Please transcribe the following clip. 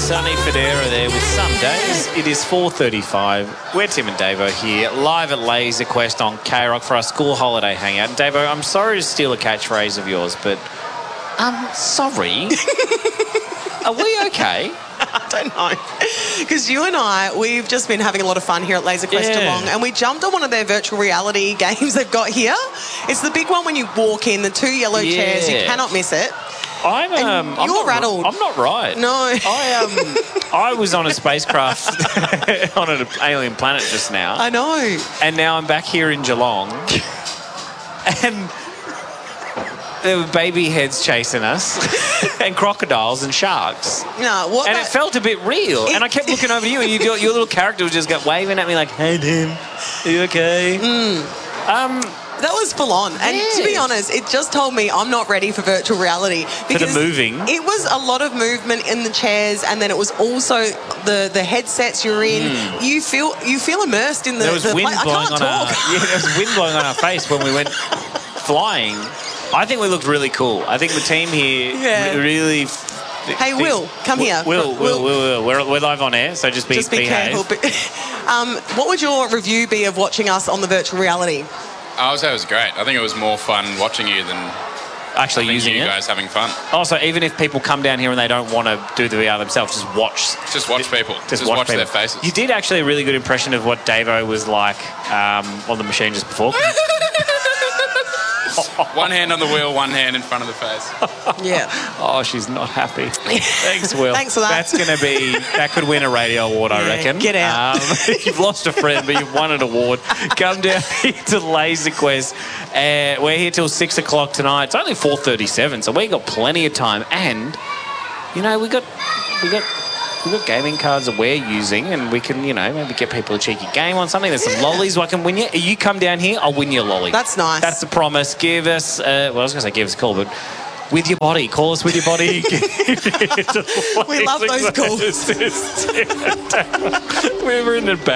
Sunny Federa there with some days. It is 4:35. We're Tim and Davo here, live at Laser Quest on K-Rock for our school holiday hangout. And Davo, I'm sorry to steal a catchphrase of yours, but sorry. Are we okay? I don't know. Because you and I, we've just been having a lot of fun here at Laser Quest Geelong, and we jumped on one of their virtual reality games they've got here. It's the big one when you walk in, the 2 yellow chairs. You cannot miss it. I'm rattled. I'm not right. No. I was on a spacecraft on an alien planet just now. I know. And now I'm back here in Geelong. And there were baby heads chasing us and crocodiles and sharks. No, it felt a bit real. And I kept looking over to you and your little character was just waving at me like, hey, Tim, are you okay? That was full on. And to be honest, it just told me I'm not ready for virtual reality. Because for the moving. It was a lot of movement in the chairs, and then it was also the headsets you're in. You feel immersed in the... There was wind blowing on talk. there was wind blowing on our face when we went flying. I think we looked really cool. I think the team here really... Hey, Will, come here. Will. We're live on air, so just be careful. What would your review be of watching us on the virtual reality? I would say it was great. I think it was more fun watching you than actually using you guys having fun. Also, even if people come down here and they don't want to do the VR themselves, just watch. Just watch people. Just watch their faces. You did actually a really good impression of what Davo was like on the machine just before. One hand on the wheel, one hand in front of the face. Yeah. Oh, she's not happy. Thanks, Will. Thanks for that. That could win a radio award, I reckon. Get out. You've lost a friend, but you've won an award. Come down here to Laser Quest. We're here till 6 o'clock tonight. It's only 4:37, so we've got plenty of time. And, you know, we got gaming cards that we're using, and we can, maybe get people a cheeky game on something. There's some lollies I can win you. You come down here, I'll win you a lolly. That's nice. That's the promise. Give us, I was going to say give us a call, but with your body. Call us with your body. We love those calls. We were in the back.